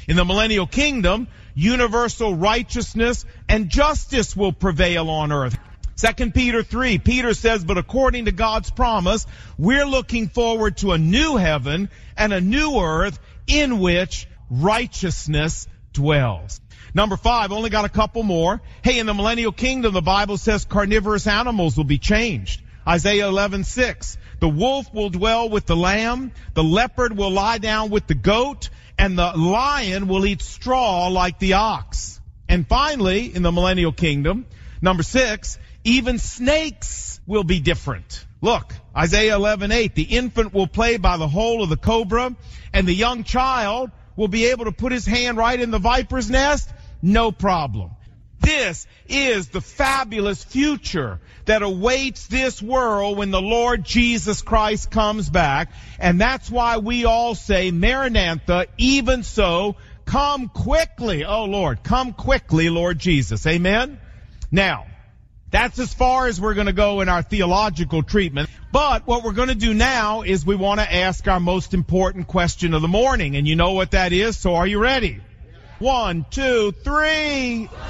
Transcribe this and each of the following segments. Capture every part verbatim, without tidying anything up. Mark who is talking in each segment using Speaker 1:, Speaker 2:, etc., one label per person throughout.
Speaker 1: In the millennial kingdom, universal righteousness and justice will prevail on earth. Second Peter three, Peter says, but according to God's promise, we're looking forward to a new heaven and a new earth in which righteousness dwells. Number five, only got a couple more. Hey, in the millennial kingdom, the Bible says carnivorous animals will be changed. Isaiah eleven six, the wolf will dwell with the lamb, the leopard will lie down with the goat, and the lion will eat straw like the ox. And finally, in the millennial kingdom, number six, even snakes will be different. Look, Isaiah eleven eight, the infant will play by the hole of the cobra, and the young child will be able to put his hand right in the viper's nest. No problem. This is the fabulous future that awaits this world when the Lord Jesus Christ comes back. And that's why we all say, Maranatha, even so, come quickly. Oh, Lord, come quickly, Lord Jesus. Amen? Now, that's as far as we're going to go in our theological treatment. But what we're going to do now is we want to ask our most important question of the morning. And you know what that is, so are you ready? One, two, three. So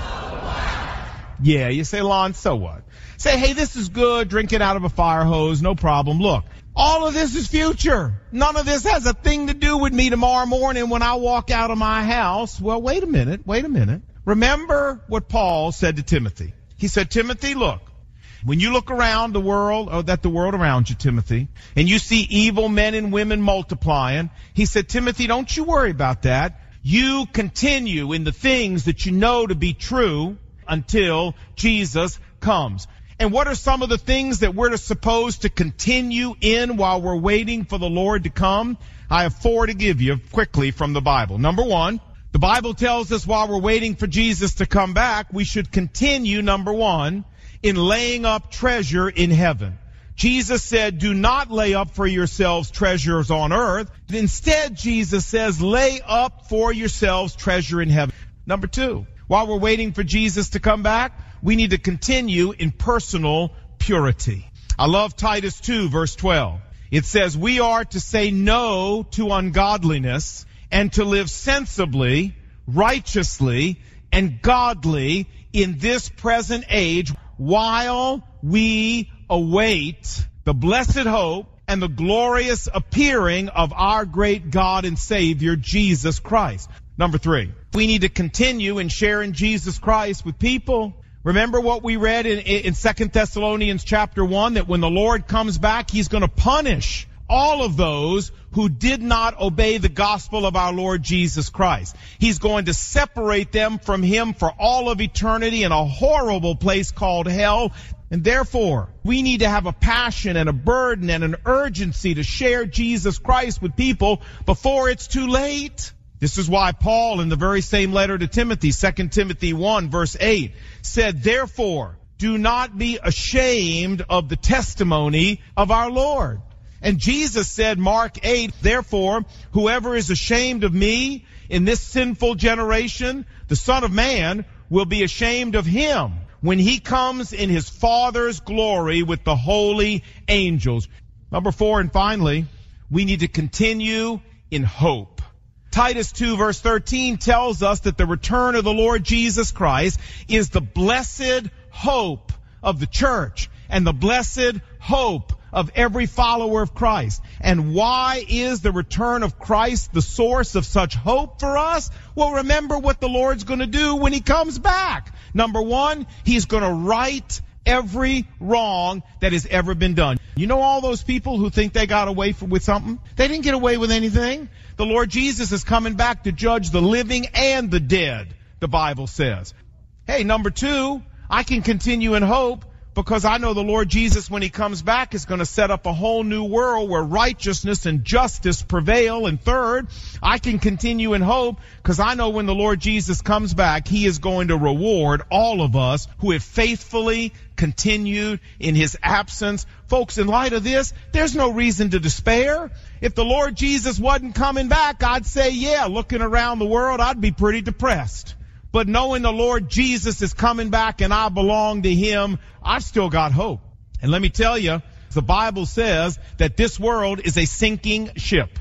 Speaker 1: yeah, you say, Lon, so what? Say, hey, this is good, drink it out of a fire hose, no problem. Look, all of this is future. None of this has a thing to do with me tomorrow morning when I walk out of my house. Well, wait a minute, wait a minute. Remember what Paul said to Timothy. He said, Timothy, look, when you look around the world, or that the world around you, Timothy, and you see evil men and women multiplying, he said, Timothy, don't you worry about that. You continue in the things that you know to be true until Jesus comes. And what are some of the things that we're supposed to continue in while we're waiting for the Lord to come? I have four to give you quickly from the Bible. Number one, the Bible tells us while we're waiting for Jesus to come back, we should continue, number one, in laying up treasure in heaven. Jesus said, do not lay up for yourselves treasures on earth. Instead, Jesus says, lay up for yourselves treasure in heaven. Number two, while we're waiting for Jesus to come back, we need to continue in personal purity. I love Titus two, verse twelve. It says, we are to say no to ungodliness and to live sensibly, righteously, and godly in this present age while we await the blessed hope and the glorious appearing of our great God and Savior, Jesus Christ. Number three, we need to continue in sharing Jesus Christ with people. Remember what we read in, in Second Thessalonians chapter one, that when the Lord comes back, He's going to punish all of those who did not obey the gospel of our Lord Jesus Christ. He's going to separate them from Him for all of eternity in a horrible place called hell. And therefore, we need to have a passion and a burden and an urgency to share Jesus Christ with people before it's too late. This is why Paul, in the very same letter to Timothy, Second Timothy one, verse eight, said, therefore, do not be ashamed of the testimony of our Lord. And Jesus said, Mark eight, therefore, whoever is ashamed of me in this sinful generation, the Son of Man will be ashamed of him when He comes in His Father's glory with the holy angels. Number four, and finally, we need to continue in hope. Titus two, verse thirteen tells us that the return of the Lord Jesus Christ is the blessed hope of the church and the blessed hope of every follower of Christ. And why is the return of Christ the source of such hope for us? Well, remember what the Lord's going to do when He comes back. Number one, He's going to right every wrong that has ever been done. You know all those people who think they got away with something? They didn't get away with anything. The Lord Jesus is coming back to judge the living and the dead, the Bible says. Hey, number two, I can continue in hope because I know the Lord Jesus, when He comes back, is going to set up a whole new world where righteousness and justice prevail. And third, I can continue in hope because I know when the Lord Jesus comes back, He is going to reward all of us who have faithfully continued in His absence. Folks, in light of this, there's no reason to despair. If the Lord Jesus wasn't coming back, I'd say, yeah, looking around the world, I'd be pretty depressed. But knowing the Lord Jesus is coming back and I belong to Him, I've still got hope. And let me tell you, the Bible says that this world is a sinking ship.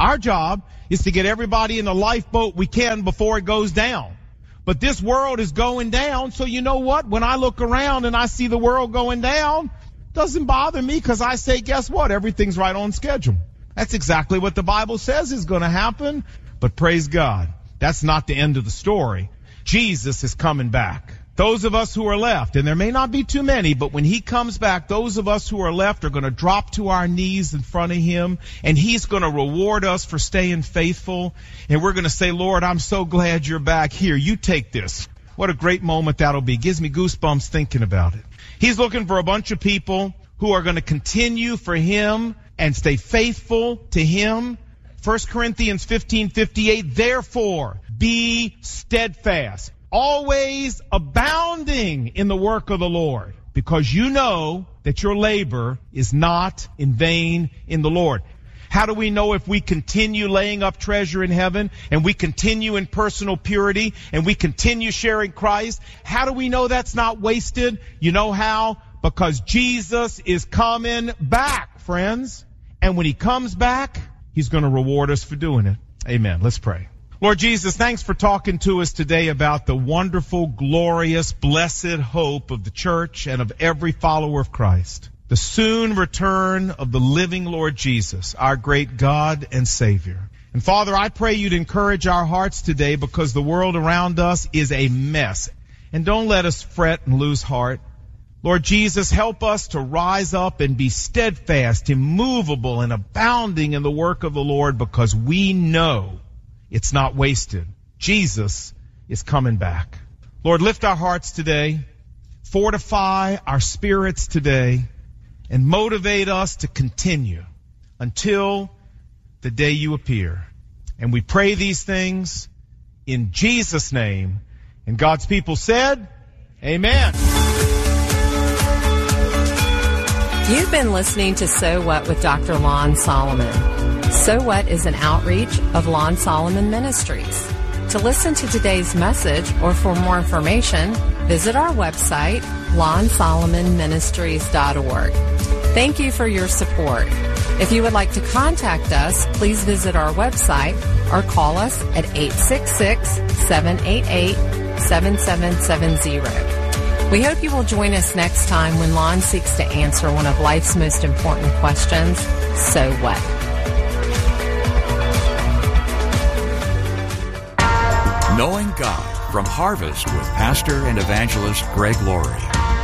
Speaker 1: Our job is to get everybody in the lifeboat we can before it goes down. But this world is going down, so you know what? When I look around and I see the world going down, it doesn't bother me because I say, guess what? Everything's right on schedule. That's exactly what the Bible says is going to happen. But praise God, that's not the end of the story. Jesus is coming back. Those of us who are left, and there may not be too many, but when he comes back, those of us who are left are going to drop to our knees in front of him, and he's going to reward us for staying faithful. And we're going to say, Lord, I'm so glad you're back. Here, you take this. What a great moment that'll be. Gives me goosebumps thinking about it. He's looking for a bunch of people who are going to continue for him and stay faithful to him. First Corinthians fifteen fifty-eight, therefore, be steadfast, always abounding in the work of the Lord, because you know that your labor is not in vain in the Lord. How do we know if we continue laying up treasure in heaven and we continue in personal purity and we continue sharing Christ? How do we know that's not wasted? You know how? Because Jesus is coming back, friends. And when he comes back, he's going to reward us for doing it. Amen. Let's pray. Lord Jesus, thanks for talking to us today about the wonderful, glorious, blessed hope of the church and of every follower of Christ. The soon return of the living Lord Jesus, our great God and Savior. And Father, I pray you'd encourage our hearts today because the world around us is a mess. And don't let us fret and lose heart. Lord Jesus, help us to rise up and be steadfast, immovable, and abounding in the work of the Lord because we know it's not wasted. Jesus is coming back. Lord, lift our hearts today, fortify our spirits today, and motivate us to continue until the day you appear. And we pray these things in Jesus' name. And God's people said, amen.
Speaker 2: You've been listening to So What with Doctor Lon Solomon. So What is an outreach of Lon Solomon Ministries. To listen to today's message or for more information, visit our website, lon solomon ministries dot org. Thank you for your support. If you would like to contact us, please visit our website or call us at eight six six, seven eight eight, seven seven seven zero. We hope you will join us next time when Lon seeks to answer one of life's most important questions, so what?
Speaker 3: Knowing God from Harvest with Pastor and Evangelist Greg Laurie.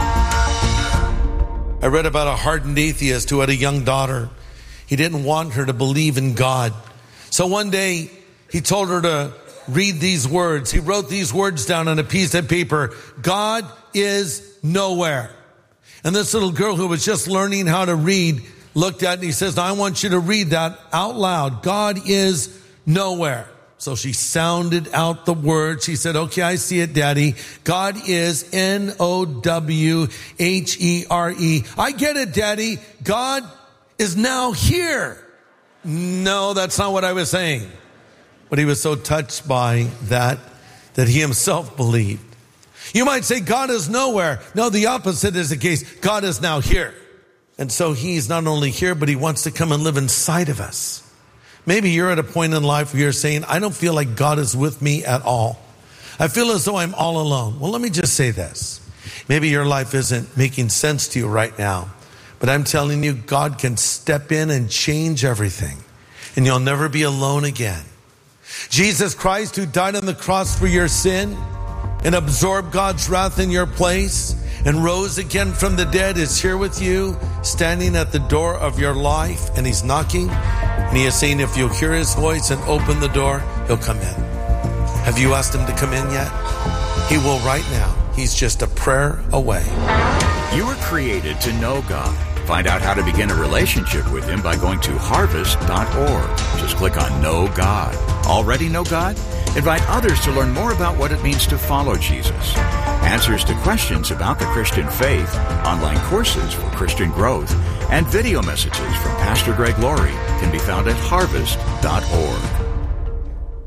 Speaker 4: I read about a hardened atheist who had a young daughter. He didn't want her to believe in God. So one day he told her to read these words. He wrote these words down on a piece of paper. God is nowhere. And this little girl who was just learning how to read looked at it and he says, I want you to read that out loud. God is nowhere. So she sounded out the word. She said, okay, I see it, Daddy. God is N O W H E R E. I get it, Daddy. God is now here. No, that's not what I was saying. But he was so touched by that, that he himself believed. You might say God is nowhere. No, the opposite is the case. God is now here. And so he's not only here, but he wants to come and live inside of us. Maybe you're at a point in life where you're saying, I don't feel like God is with me at all. I feel as though I'm all alone. Well, let me just say this. Maybe your life isn't making sense to you right now, but I'm telling you, God can step in and change everything, and you'll never be alone again. Jesus Christ, who died on the cross for your sin and absorbed God's wrath in your place and rose again from the dead, is here with you, standing at the door of your life, and he's knocking. And he is saying, if you'll hear his voice and open the door, he'll come in. Have you asked him to come in yet? He will right now. He's just a prayer away.
Speaker 3: You were created to know God. Find out how to begin a relationship with him by going to harvest dot org. Just click on Know God. Already know God? Invite others to learn more about what it means to follow Jesus. Answers to questions about the Christian faith, online courses for Christian growth, and video messages from Pastor Greg Laurie can be found at harvest dot org.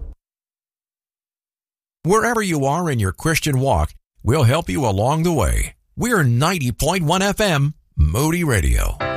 Speaker 5: Wherever you are in your Christian walk, we'll help you along the way. We're ninety point one F M, Moody Radio.